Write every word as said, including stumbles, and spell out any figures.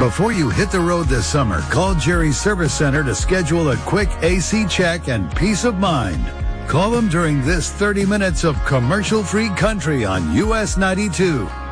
Before you hit the road this summer, call Jerry's Service Center to schedule a quick A C check and peace of mind. Call them during this thirty minutes of commercial-free country on U S ninety-two.